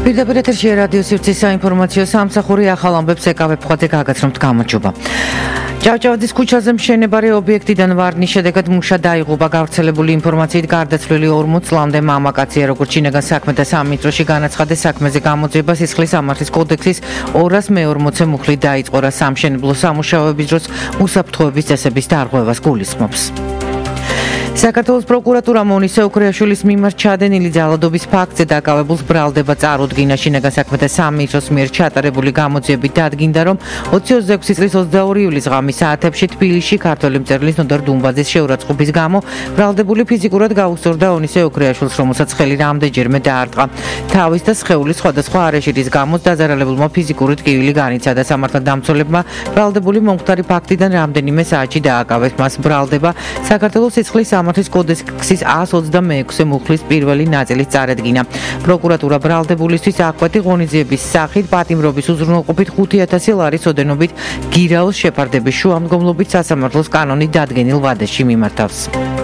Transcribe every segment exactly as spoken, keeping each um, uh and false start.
პირდაპირ ეთერში რადიო სივრცის საინფორმაციო სამსახური ახალ ამბებს ეკავებ ხვადე გაგაცნობთ გამარჯობა. ჭავჭავაძის ქუჩაზე მშენებარე ობიექტიდან ვარნის შედეგად მუშა დაიღუპა. გავრცელებული ინფორმაციით გარდაცვლილი ორმოც წლამდე მამაკაცია, როგორც შინაგან საქმეთა სამინისტროში განაცხადეს, საქმეზე გამოძიება სისხლის სამართლის კოდექსის ორას მეორმოცე მუხლით დაიწყო, რა სამშენებლო სამუშაოების დროს უსაფრთხოების წესების დარღვევას გულისხმობს. საქართველოს პროკურატურა მონისე ოქრიაშვილის მიმართ ჩადენილი ძალადობის ფაქტზე დაკავებულს ბრალდება წარუდგინა. შინაგან საქმეთა სამინისტროს მიერ ჩატარებული გამოძიებით დადგინდა, რომ ოცი ოცდაექვსი წლის ოცდაორი ივლისის ღამის საათებში თბილისში ქართველი მწერლის ნოდარ დუმბაძის შეურაცხყოფის გამო ბრალდებული ფიზიკურად გაუსწორდა ონისე ოქრიაშვილს, რომელსაც ხელი რამდენჯერმე დაარტყა. თავის და სხეულის სხვადასხვა არეშირის გამოც დაზარალებულმა ფიზიკური ტკივილი განიცადა. სამართალდამცველებმა ბრალდებული მომხდარი ფაქტიდან რამდენიმე საათში დააკავეს. მას ბრალდება საქართველოს სისხლის სამართლის კოდექსის ას ოცდამეექვსე მუხლის პირველი ნაწილის წარედგინა. პროკურატურა ბრალდებულისთვის აღკვეთი ღონისძიების სახით პატიმრობის უზრუნველყოფით ხუთი ათასი ლარის ოდენობით გირაოს შეფარდების შუამდგომლობით სასამართლოს კანონით დადგენილ ვადაში მიმართავს.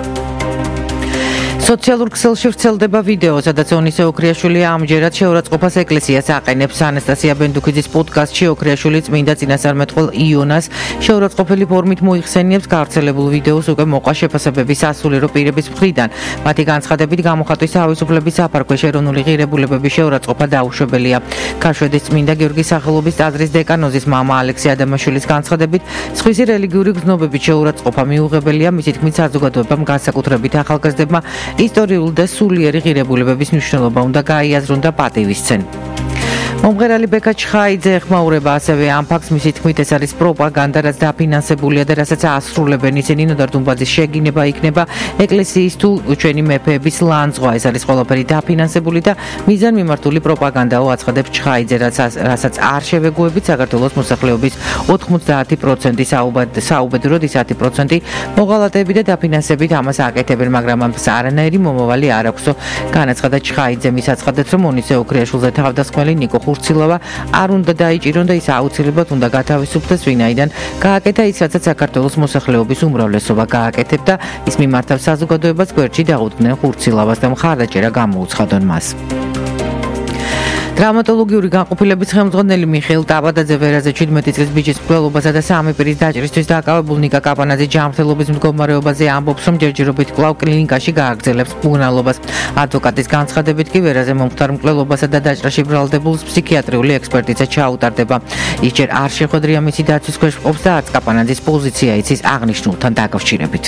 სოციალურ ქსელში ვრცელდება ვიდეო, სადაც ონისე ოქრიაშვილი ამჯერად შეურაცხყოფას ეკლესიას აყენებს. ანასტასია ბენდუქიძის პოდკასტში ოქრიაშვილი წმინდა წინასწარმეტყველ იონას შეურაცხყოფელი ფორმით მოიხსენიებს. გავრცელებულ ვიდეოს უკვე მოყვა შეფასებების სასულიერო პირების მხრიდან. მათი განცხადებით, გამოხატვის თავისუფლების საფარქვეში ეროვნული ღირებულებების შეურაცხყოფა დაუშვებელია. ქაშვედის წმინდა გიორგის სახელობის ტაძრის დეკანოზის მამა ალექსი ადამაშვილის განცხადებით, სხვისი რელიგიური გზნობებით შეურაცხყოფა მიუღებელია. მისი თქმით, საზოგადოებამ განსაკუთრებით ახალგაზრდებმა ისტორიული და სულიერი ღირებულებების მნიშვნელობა უნდა გაიაზრონ და პატივისცენ. მომღერალი ბეკა ჩხაიძე ეხმაურება ასევე ამ ფაქტს, მისი თქმით, ეს არის პროპაგანდა, რაც დაფინანსებულია და რასაც ასრულებენ ისინი. ნოდარ დუმბაძის შეგინება იქნება ეკლესიის თუ ჩვენი მეფეების ლანძღვა. ეს არის ყველაფერი დაფინანსებული და მიზანმიმართული პროპაგანდაო, აცხადებს ჩხაიძე, რასაც არ შევეგუებით. საქართველოს მოსახლეობის ოთხმოცდაათი პროცენტი საუბედუროდ ის ათი პროცენტი მოღალატეები და დაფინანსებით ამას აკეთებენ, მაგრამ ამას არანაირი მომავალი არ აქვსო. განაცხადა ჩხაიძე, ის აცხადებს, რომ ონისე ოქრიაშვილზე თავდასხმელი ნიკო ხურცილავა არ უნდა დაიჭირონ და ის აუცილებლად უნდა გათავისუფლდეს, ვინაიდან გააკეთა ის, რასაც საქართველოს მოსახლეობის უმრავლესობა გააკეთებდა. ის მიმართავს საზოგადოებას გვერდში დაუდგნენ ხურცილავას და მხარდაჭერა გამოუცხადონ მას. დრამატოლოგიური განყოფილების ხელმძღვანელი მიხეილ ტაბადაძე ვერაზე ჩვიდმეტი წლის ბიჭის მკვლელობასა და სამი პირის დაჭრისთვის დაკავებულ ნიკა კაპანაძის ჯანმრთელობის მდგომარეობაზე ამბობს, რომ ჯერჯერობით კვლავ კლინიკაში გააგრძელებს მკურნალობას. ადვოკატის განცხადებით კი ვერაზე მომხდარ მკვლელობასა და დაჭრაში ბრალდებულს ფსიქიატრიული ექსპერტიზა ჩაუტარდება. ის ჯერ არ შეხვედრია მისი დაცვის ქვეშ მყოფს და არც კაპანაძის პოზიცია იცის აღნიშნულთან დაკავშირებით.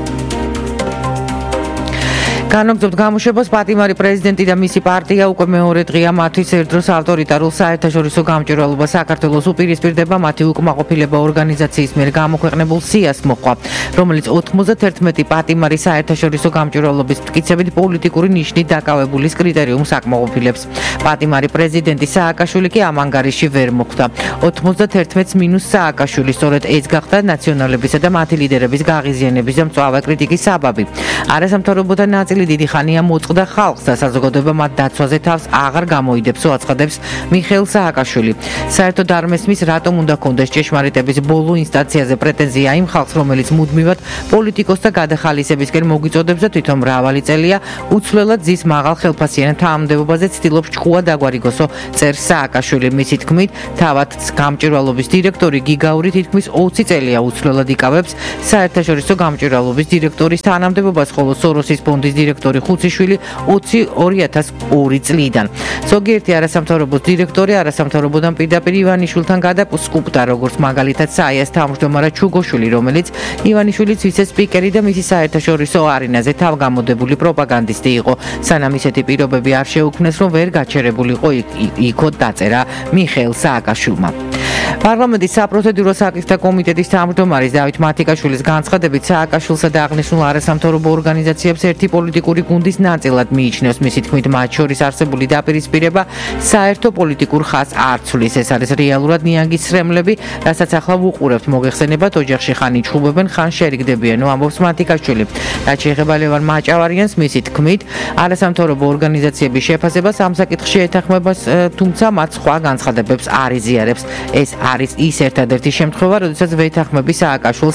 განაგრძობთ გამოშვებას, პატიმარი პრეზიდენტი და მისი პარტია უკვე მეორე დღეა მათთვის ერთდროს ავტორიტარულ საერთაშორისო გამჭვირვალობა საქართველოს უპირისპირდება. მათი უკმაყოფილება ორგანიზაციის მიერ გამოქვეყნებულ სიას მოჰყვა, რომელიც ოთხმოცდაერთმეტი პატიმარი საერთაშორისო გამჭვირვალობის მტკიცებით პოლიტიკური ნიშნით დაკავებულის კრიტერიუმს აკმაყოფილებს. პატიმარი პრეზიდენტი სააკაშვილი კი ამ ანგარიშში ვერ მოხვდა. ოთხმოცდაერთმეტს მინუს სააკაშვილი, სწორედ ეს გახდა ნაციონალებისა და მათი ლიდერების გაღიზიანების და მწვავე კრიტიკის საბაბი. არასამთავრობოთა ნაწილი დიდი ხანია მოწყდა ხალხს და საზოგადოება მათ დაცვაზე თავს აღარ გამოიდებს, აცხადებს მიხეილ სააკაშვილი. საერთოდ არ მესმის, რატომ უნდა კონდეს ჭეშმარიტების ბოლო ინსტანციაზე პრეტენზია იმ ხალხს, რომელიც მუდმივად პოლიტიკოსთა გადახალისებისკენ მოგვიწოდებს და თვითონ მრავალი წელია უცვლელად ზის მაღალ ხელფასიან თანამდებობაზე ცდილობს ჭკუა დაგვარიგოსო, წერს სააკაშვილი. მისი თქმით, თავად გამჭვირვალობის დირექტორი გიგაური თითქმის ოცი წელია უცვლელად იკავებს საერთაშორისო გამჭვირვალობის დირექტორის თანამდებობას, ხოლო სოროსის ფონდის დირექტორი ხუციშვილი ორი ათას ორი წლიდან. ზოგიერთი არასამთავრობოს დირექტორი არასამთავრობოდან პირდაპირ ივანიშვილთან გადასკუპტა, როგორც მაგალითად საიას თავმჯდომარე ჩუგოშვილი, რომელიც ივანიშვილის ვიცე-სპიკერი და მისი საერთაშორისო არენაზე თავგამოდებული პროპაგანდისტი იყო. სანამ ისეთი პირობები არ შეუქმნეს, რომ ვერ გაჩერებულიყო იქო დაწერა მიხეილ სააკაშვილმა. პარლამენტის საპროცედურო საკითხთა კომიტეტის თავმჯდომარის დავით მათიკაშვილის განცხადებით, სააკაშვილსა და აღნიშნულ არასამთავრობო ორგანიზაციებს ერთი პოლიტიკური გუნდის ნაწილად მიიჩნევს. მისი თქმით, მათ შორის არსებული დაპირისპირება საერთო პოლიტიკურ ხაზს არ ცვლის. ეს არის რეალურად ნიანგის სრემლები, რასაც ახლა ვუყურებთ. მოგეხსენებათ, ოჯახში ხან იჩხუბებენ, ხან შერიგდებიან, ამბობს მათიკაშვილი. რაც შეეხება ლევან მაჭავარიანს, მისი თქმით, არასამთავრობო ორგანიზაციების შეფასებას ამ საკითხში ეთანხმება, თუმცა მათ სხვა განცხადებებს არ იზიარებს. ეს არის ის ერთადერთი შემთხვევა, როდესაც ვეთანხმები სააკაშვილს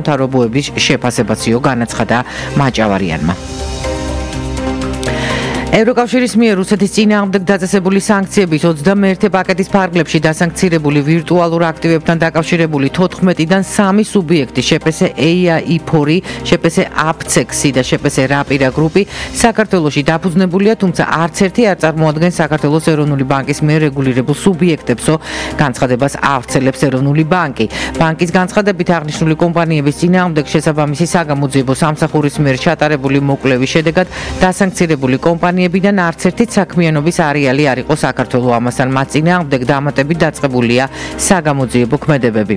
არასამთავრობოების შეფასებაციო, განაცხადა მაჭავარიანმა. ევროკავშირის მიერ რუსეთის წინააღმდეგ დაწესებული სანქციების ოცდამეერთე პაკეტის ფარგლებში დასანქცირებული ვირტუალურ აქტივებთან დაკავშირებული თოთხმეტიდან სამი სუბიექტი შეპესე ეია-იფორი, შეპესე აფცექსი და შეპესე რაპირა გრუპი საქართველოში დაფუძნებულია, თუმცა არც ერთი არ წარმოადგენს საქართველოს ეროვნული ბანკის მიერ რეგულირებულ სუბიექტებსო, განცხადებას ავრცელებს ეროვნული ბანკი. ბანკის განცხადებით აღნიშნული კომპანიების წინააღმდეგ შესაბამისი საგამოძიებო სამსახურის მიერ ჩატარებული მოკვლევის შედეგად დასანქცირებული კომპანიები ბიდან არც ერთი საქმიანობის არეალი არ იყო საქართველოს, ამასთან მათ წინააღმდეგ დამატებით დაწყებულია საგამოძიებო ქმედებები.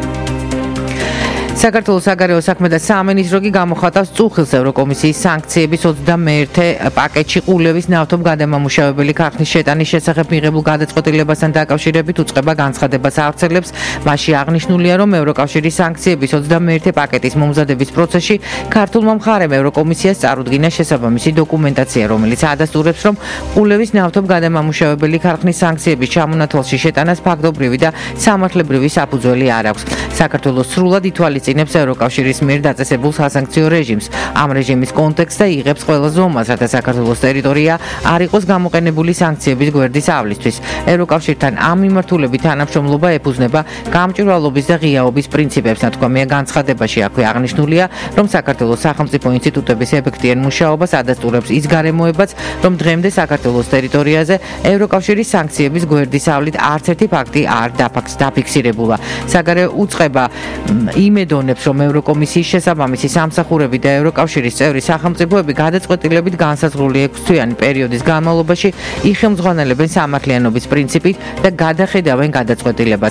საქართველოს საგარეო საქმეთა სამინისტრო კი გამოხატავს წუხილს ევროკომისიის სანქციების ოცდამეერთე პაკეტში ყულევის ნავთობ გადამამუშავებელი ქარხნის შეტანის შესახებ მიღებულ გადაწყვეტილებასთან დაკავშირებით უწყება განცხადებას ავრცელებს. მასში აღნიშნულია, რომ ევროკავშირის სანქციების ოცდამეერთე პაკეტის მომზადების პროცესში ქართულმა მხარემ ევროკომისიას წარუდგინა შესაბამისი დოკუმენტაცია, რომელიც ადასტურებს, რომ ყულევის ნავთობ გადამამუშავებელი ქარხნის სანქციების ჩამონათვალში შეტანას ფაქტობრივი და სამართლებრივი საფუძველი არ აქვს. საქართველოს სრულად ითვალისწინებს წინებს ევროკავშირის მიერ დაწესებულ სასანქციო რეჟიმს. ამ რეჟიმის კონტექსტზე იღებს ყველა ზომას, რათა საქართველოს ტერიტორია არ იყოს გამოყენებული სანქციების გვერდის ავლისთვის. ევროკავშირთან ამ მიმართულებით თანამშრომლობა ეფუძნება გამჭვირვალობის და ღიაობის პრინციპებს. ნათქვამია განცხადებაში აქვე აღნიშნულია, რომ საქართველოს სახელმწიფო ინსტიტუტების ეფექტიან მუშაობას ადასტურებს ის გარემოებაც, რომ დღემდე საქართველოს ტერიტორიაზე ევროკავშირის სანქციების გვერდის ავლით არც ერთი ფაქტი არ დაფიქსირებულა. საგარეო უწყება იმედო რომ ევროკომისიის შესაბამისი სამსახურები და ევროკავშირის წევრი სახელმწიფოები გადაწყვეტილებით განსაზღვრული ექვსთვიანი პერიოდის განმავლობაში იხელმძღვანელებენ სამართლიანობის პრინციპით და გადახედავენ გადაწყვეტილებას.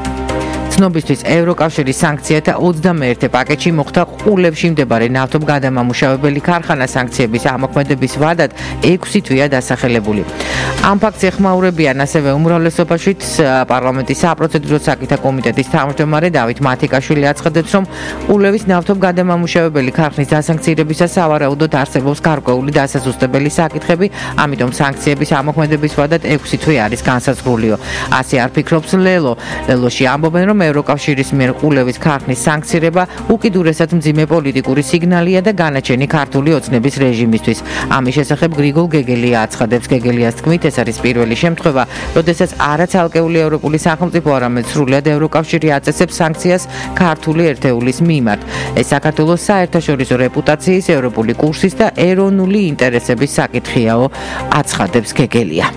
ცნობისთვის ევროკავშირის სანქციათა ოცდამეერთე პაკეტში მოხდა ყულებში მდებარე ნავთობ გადამამუშავებელი ქარხანა სანქციების ამოქმედების ვადად ექვსი თვეა დასახელებული. ამ ფაქტს ეხმაურებიან ასევე უმრავლესობაშიც პარლამენტის საპროცედურო საკითხთა კომიტეტის თავმჯდომარე დავით მათიკაშვილი აცხადებს, რომ ყულევის ნავთობ გადამამუშავებელი ქარხნის დასანქცირებისას სავარაუდოდ არსებობს გარკვეული დასაზუსტებელი საკითხები, ამიტომ სანქციების ამოქმედების ვადად ექვსი თვე არის განსაზღვრულიო. ასე არ ფიქრობს ლელო. ლელოში ამბობენ, რომ ევროკავშირის მიერ ყულევის ქარხნის სანქცირება უკიდურესად მძიმე პოლიტიკური სიგნალია და განაჩენი ქართული ოცნების რეჟიმისთვის. ამის შესახებ გრიგოლ გეგელია აცხადებს. გეგელიას თქმით, ეს არის პირველი შემთხვევა, როდესაც არა ცალკეული ევროპული სახელმწიფო, არამედ სრულად ევროკავშირი აწესებს სანქციას ქართული ერთეულის მიმართ. ეს საქართველოს საერთაშორისო რეპუტაციის, ევროპული კურსის და ეროვნული ინტერესების საკითხიაო, აცხადებს გეგელია.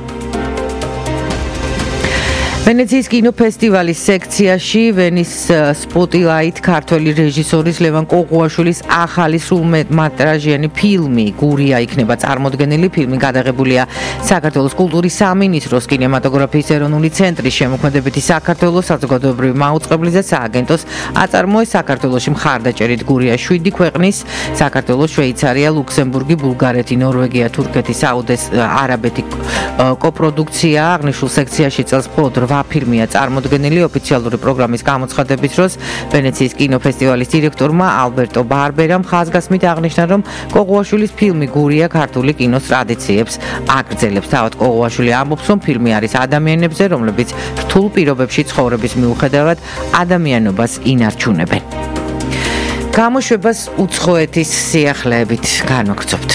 ვენეციის კინოფესტივალის სექციაში ვენის სპოტლაით ქართველი რეჟისორის ლევან კოღუაშვილის ახალი სრულმეტრაჟიანი ფილმი გურია იქნება წარმოდგენილი. ფილმი გადაღებულია საქართველოს კულტურის სამინისტროს კინემატოგრაფიის ეროვნული ცენტრის შემოქმედებითი საქართველოს საზოგადოებრივი მაუწყებლის და სააგენტოს აწარმოეს. საქართველოში მხარდაჭერით გურია შვიდი ქვეყნის საქართველოს, შვეიცარია, ლუქსემბურგი, ბულგარეთი, ნორვეგია, თურქეთი, საუდის არაბეთი კოპროდუქცია. აღნიშნულ სექციაში წელს მხოლოდ რვა ფილმია წარმოდგენილი. ოფიციალური პროგრამის გამოცხადების დროს ვენეციის კინოფესტივალის დირექტორმა ალბერტო ბარბერამ ხაზგასმით აღნიშნა, რომ კოღუაშვილის ფილმი გურია ქართული კინოს ტრადიციებს აგრძელებს. თავად კოღუაშვილი ამბობს, რომ ფილმი არის ადამიანებზე, რომლებიც რთულ პირობებში ცხოვრების მიუხედავად ადამიანობას ინარჩუნებენ. გამოშვებას უცხოეთის სიახლეებით განვაგრძობთ.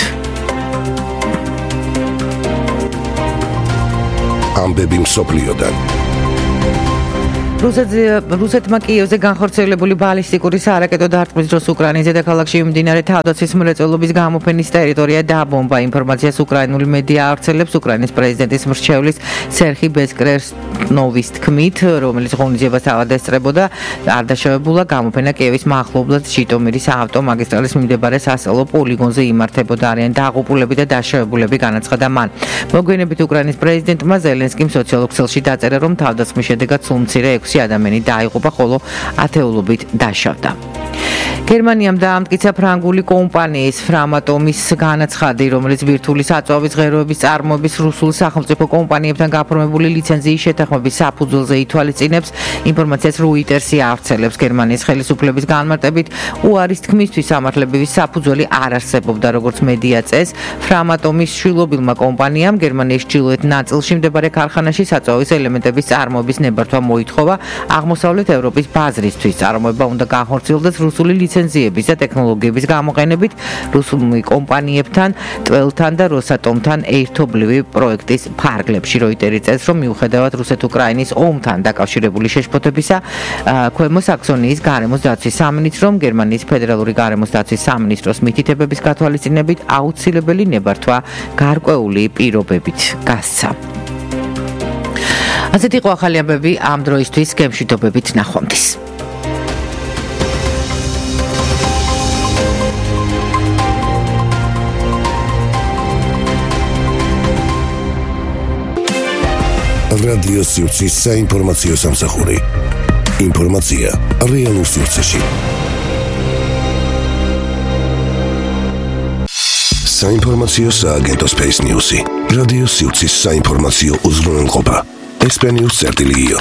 ამბები მსოფლიოდან. რუსეთმა კიევზე განხორციელებული ბალისტიკური სარაკეტო დარტყმის დროს უკრაინის დედაქალაქში მიმდინარე თავდაცვის მრეწველობის გამოფენის ტერიტორია დააბომბა. ინფორმაციას უკრაინული მედია ავრცელებს. უკრაინის პრეზიდენტის მრჩევლის სერხი ბესკრესნოვის თქმით, რომელიც ღონისძიებას თავად ესწრებოდა, არ დაშავებულა. გამოფენა კიევის მახლობლად ჟიტომირის ავტომაგისტრალის მიმდებარე სასწავლო პოლიგონზე იმართებოდა. არიან დაღუპულები და დაშავებულები, განაცხადა მან. მოგვიანებით უკრაინის პრეზიდენტმა ზელენსკიმ სოციალურ ქსელში დაწერა, რომ თავდაცვის შედეგად სულ მცირე ექვსი ადამიანი დაიღუპა, ხოლო ათეულობით დაშავდა. გერმანიამ დაამტკიცა ფრანგული კომპანიის ფრამატომის განაცხადი, რომელიც ბირთვული საწვავის ღეროების წარმოების რუსულ სახელმწიფო კომპანიებთან გაფორმებული ლიცენზიის შეთანხმების საფუძველზე ითვალისწინებს. ინფორმაციას როიტერსი ავრცელებს. გერმანიის ხელისუფლების განმარტებით უარის თქმისთვის სამართლებრივი საფუძველი არ არსებობდა, როგორც მედია წეს. ფრამატომის შვილობილმა კომპანიამ გერმანიის ჩრდილოეთ ნაწილში მდებარე ქარხანაში საწვავის ელემენტების წარმოების ნებართვა მოითხოვა, აღმოსავლეთ ევროპის ბაზრისთვის. წარმოება უნდა განხორციელდეს რუსული ლიცენზიების და ტექნოლოგიების გამოყენებით რუსული კომპანიებთან, ტველთან და როსატომთან ერთობლივი პროექტის ფარგლებში. როიტერი წერს, რომ მიუხედავად რუსეთ-უკრაინის ომთან დაკავშირებული შეშფოთებისა, ქვემო საქსონიის გარემოს დაცვის სამინისტრომ გერმანიის ფედერალური გარემოს დაცვის სამინისტროს მითითებების გათვალისწინებით აუცილებელი ნებართვა გარკვეული პირობებით გასცა. ასეთი იყო ახალი ამბები ამ დროისთვის, გემშვიდობებით ნახვამდის. რადიო სივრცის საინფორმაციო სამსახური. ინფორმაცია რეალურ სივრცეში. საინფორმაციო სააგენტო Space News-ი. რადიო სივრცის საინფორმაციო უზრუნველყოფა. ესპენიუს წერტილიო.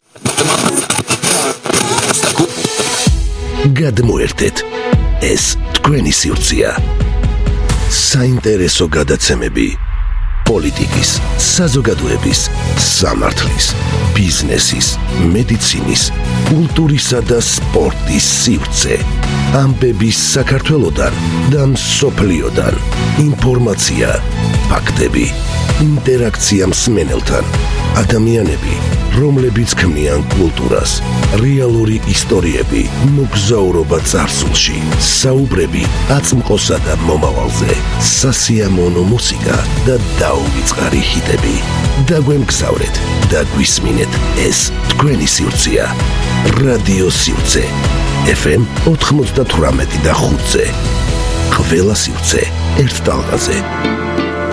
გადმოერთეთ. ეს თქვენი სივრცეა. საინტერესო გადაცემები. პოლიტიკის, საზოგადოების, სამართლის, ბიზნესის, მედიცინის, კულტურისა და სპორტის სივრცე. ამბების საქართველოდან და მსოფლიოდან. ინფორმაცია, ფაქტები, ინტერაქცია მსმენელთან. ადამიანები, რომლებიც ქმნიან კულტურას, რეალური ისტორიები, მოგზაურობა წარსულში, საუბრები აწმყოსა და მომავალზე, სასიამოვნო მუსიკა და დაუვიწყარი ჰიტები. დაგვემგზავრეთ და გვისმინეთ, ეს თქვენი სივრცეა. რადიო სივრცე. ეფ ემ ოთხმოცდათვრამეტი და ხუთზე. ყველა სივრცე ერთ ტალღაზე.